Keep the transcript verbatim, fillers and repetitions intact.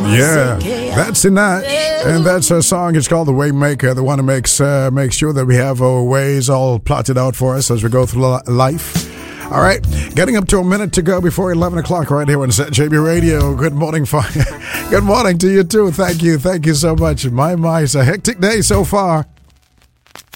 Yeah, that's Sinach, and that's her song. It's called The Waymaker, the one who makes uh, makes sure that we have our ways all plotted out for us as we go through life. All right, getting up to a minute to go before eleven o'clock right here on J B Radio. Good morning, good morning to you too. Thank you, thank you so much. My, my, it's a hectic day so far.